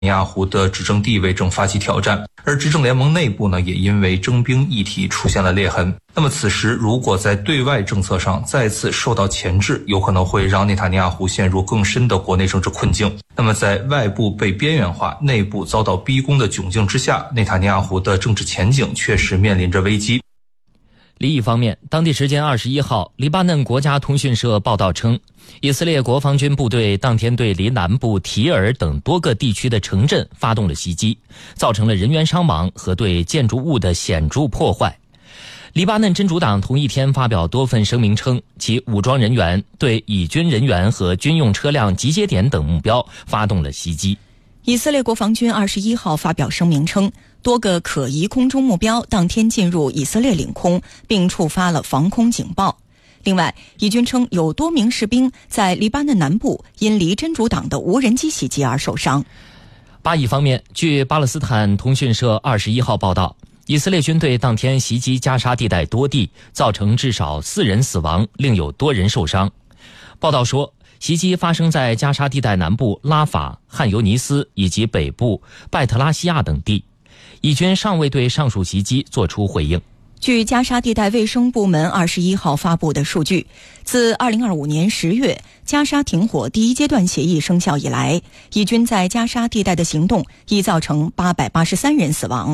亚胡的执政地位正发起挑战，而执政联盟内部呢，也因为征兵议题出现了裂痕。那么此时如果在对外政策上再次受到钳制，有可能会让内塔尼亚胡陷入更深的国内政治困境。那么在外部被边缘化，内部遭到逼宫的窘境之下，内塔尼亚胡的政治前景确实面临着危机。 另一方面，当地时间21号，黎巴嫩国家通讯社报道称，以色列国防军部队当天对黎南部提尔等多个地区的城镇发动了袭击，造成了人员伤亡和对建筑物的显著破坏。黎巴嫩真主党同一天发表多份声明称，其武装人员对以军人员和军用车辆集结点等目标发动了袭击。 以色列国防军21号发表声明称，多个可疑空中目标当天进入以色列领空，并触发了防空警报。另外，以军称有多名士兵在黎巴嫩南部因黎真主党的无人机袭击而受伤。 巴以方面，据巴勒斯坦通讯社21号报道，以色列军队当天袭击加沙地带多地，造成至少4人死亡，另有多人受伤。报道说，袭击发生在加沙地带南部拉法、汉尤尼斯以及北部拜特拉西亚等地。以军尚未对上述袭击作出回应。 据加沙地带卫生部门21号发布的数据，自2025年10月加沙停火第一阶段协议生效以来，以军在加沙地带的行动已造成883人死亡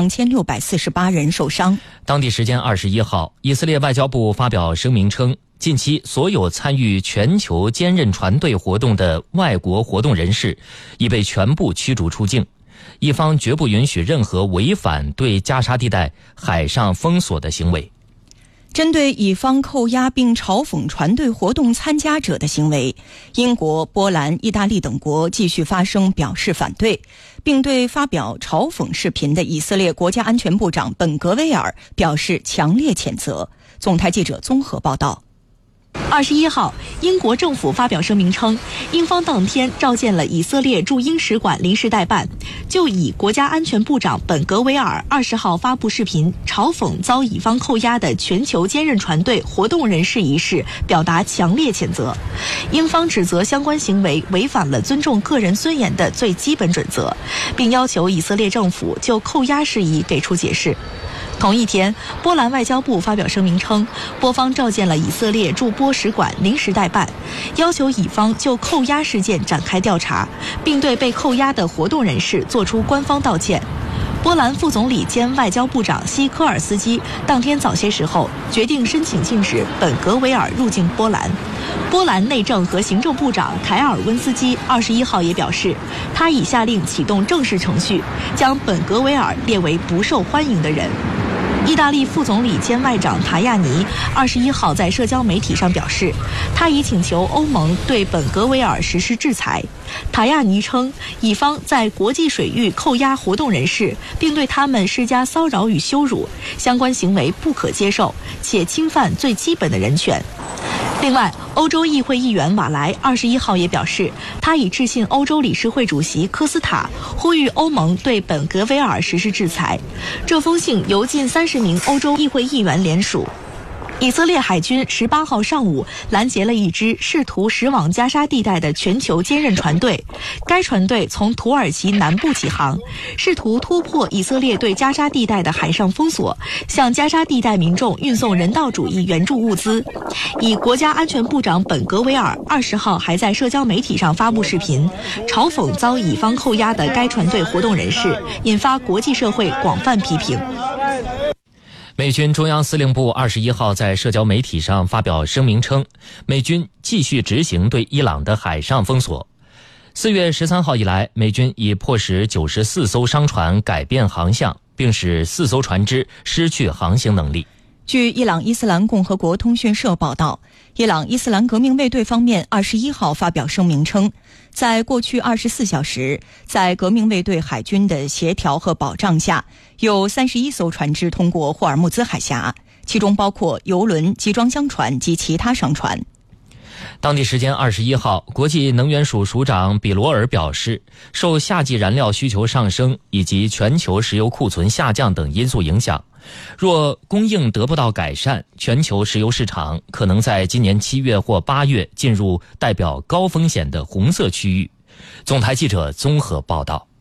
，2648人受伤。 当地时间21号，以色列外交部发表声明称，近期所有参与全球坚韧船队活动的外国活动人士已被全部驱逐出境，一方绝不允许任何违反对加沙地带海上封锁的行为。 针对以方扣押并嘲讽船队活动参加者的行为，英国、波兰、意大利等国继续发声表示反对，并对发表嘲讽视频的以色列国家安全部长本格威尔表示强烈谴责。总台记者综合报道。 21号，英国政府发表声明称，英方当天召见了以色列驻英使馆临时代办，就以国家安全部长本格维尔20号发布视频嘲讽遭以方扣押的全球坚韧船队活动人士一事表达强烈谴责。英方指责相关行为违反了尊重个人尊严的最基本准则，并要求以色列政府就扣押事宜给出解释。同一天，波兰外交部发表声明称，波方召见了以色列驻波使馆临时代办，要求以方就扣押事件展开调查，并对被扣押的活动人士作出官方道歉。波兰副总理兼外交部长西科尔斯基当天早些时候决定申请禁止本格维尔入境波兰。波兰内政和行政部长凯尔温斯基21号也表示，他已下令启动正式程序，将本格维尔列为不受欢迎的人。意大利副总理兼外长塔亚尼21号在社交媒体上表示，他已请求欧盟对本格维尔实施制裁。塔亚尼称，以方在国际水域扣押活动人士，并对他们施加骚扰与羞辱，相关行为不可接受，且侵犯最基本的人权。另外，欧洲议会议员瓦莱21号也表示，他已致信欧洲理事会主席科斯塔，呼吁欧盟对本格维尔实施制裁。这封信由近30名欧洲议会议员联署。以色列海军18号上午拦截了一支试图驶往加沙地带的全球坚韧船队。该船队从土耳其南部起航，试图突破以色列对加沙地带的海上封锁，向加沙地带民众运送人道主义援助物资。以国家安全部长本格维尔20号还在社交媒体上发布视频，嘲讽遭以方扣押的该船队活动人士，引发国际社会广泛批评。 美军中央司令部21号在社交媒体上发表声明称，美军继续执行对伊朗的海上封锁。4月13号以来，美军已迫使94艘商船改变航向，并使4艘船只失去航行能力。 据伊朗伊斯兰共和国通讯社报道，伊朗伊斯兰革命卫队方面21号发表声明称，在过去24小时，在革命卫队海军的协调和保障下，有31艘船只通过霍尔木兹海峡，其中包括油轮、集装箱船及其他商船。 当地时间21号，国际能源署署长比罗尔表示，受夏季燃料需求上升以及全球石油库存下降等因素影响，若供应得不到改善，全球石油市场可能在今年7月或8月进入代表高风险的红色区域。总台记者综合报道。